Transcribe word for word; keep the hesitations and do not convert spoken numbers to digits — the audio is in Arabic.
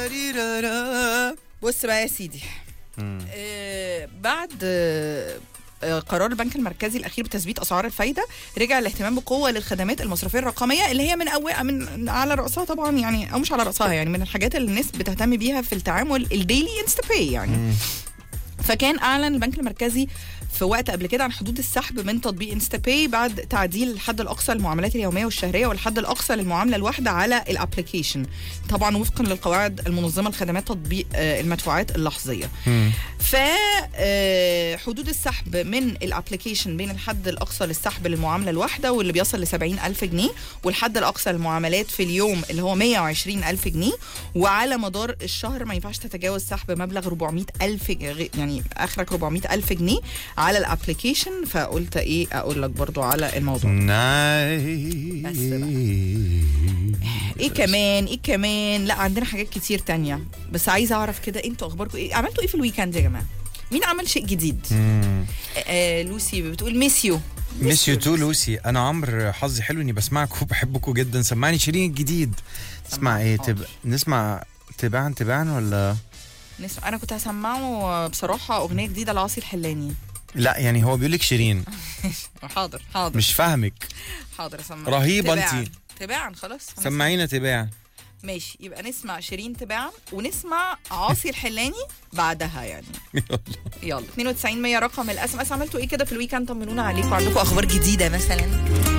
بص بقى يا سيدي، آه بعد آه قرار البنك المركزي الاخير بتثبيت اسعار الفايده، رجع الاهتمام بقوه للخدمات المصرفيه الرقميه اللي هي من أول من على راسها طبعا، يعني او مش على راسها، يعني من الحاجات اللي الناس بتهتم بيها في التعامل الديلي انستا باي يعني. مم. فكان اعلن البنك المركزي في وقت قبل كده عن حدود السحب من تطبيق انستا باي بعد تعديل الحد الاقصى للمعاملات اليوميه والشهريه والحد الاقصى للمعامله الواحده على الابلكيشن، طبعا وفقا للقواعد المنظمه لخدمات تطبيق المدفوعات اللحظيه. فحدود السحب من الابلكيشن بين الحد الاقصى للسحب للمعامله الواحده واللي بيصل ل سبعين ألف جنيه، والحد الاقصى للمعاملات في اليوم اللي هو مية وعشرين ألف جنيه، وعلى مدار الشهر ما ينفعش تتجاوز سحب مبلغ أربعمية ألف، يعني اخرك أربعمية ألف جنيه على الابلكيشن. فقلت ايه اقول لك برضو على الموضوع. نايس. ايه كمان ايه كمان لا عندنا حاجات كتير تانية، بس عايزه اعرف كده انتوا اخباركم ايه؟ عملتوا ايه في الويكند يا جماعه؟ مين عمل شيء جديد؟ آه لوسي بتقول ميسيو ميسيو تو لوسي. انا عمرو حظي حلو اني بسمعكم وبحبكم جدا. سمعني شيرين الجديد. اسمع ايه؟ تب... نسمع تباعا تباعا ولا نسمع؟ انا كنت هسمعه بصراحه اغنيه جديده لعاصي الحلاني. لا يعني هو بيقول لك شيرين. حاضر حاضر مش فاهمك. حاضر اسمع. رهيبه انت. تباعا خلاص سمعينا تباعا. ماشي، يبقى نسمع شيرين تباعا ونسمع عاصي الحلاني بعدها يعني. يلا يلا اتنين وتسعين مية رقم الاس ام اس. عملتوا ايه كده في الويكند؟ طمنونا عليكم، عندكم اخبار جديده مثلا؟